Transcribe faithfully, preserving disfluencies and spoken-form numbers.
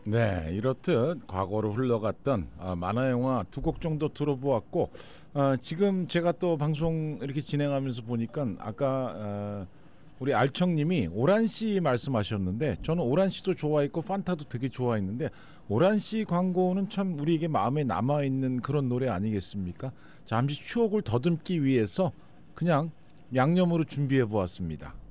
네, 이렇듯 과거로 흘러갔던 아, 만화 영화 두 곡 정도 들어보았고 어, 지금 제가 또 방송 이렇게 진행하면서 보니까 아까 어, 우리 알청님이 오란 씨 말씀하셨는데 저는 오란 씨도 좋아했고 판타도 되게 좋아했는데 오란 씨 광고는 참 우리에게 마음에 남아 있는 그런 노래 아니겠습니까? 잠시 추억을 더듬기 위해서 그냥 양념으로 준비해 보았습니다.